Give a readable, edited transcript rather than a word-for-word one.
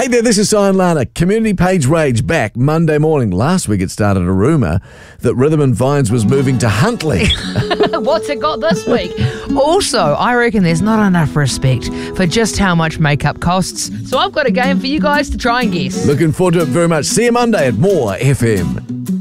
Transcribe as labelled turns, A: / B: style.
A: Hey there, this is Sion Lana. Community page rage back Monday morning. Last week it started a rumour that Rhythm and Vines was moving to Huntly.
B: What's it got this week? Also, I reckon there's not enough respect for just how much makeup costs. So I've got a game for you guys to try and guess.
A: Looking forward to it very much. See you Monday at More FM.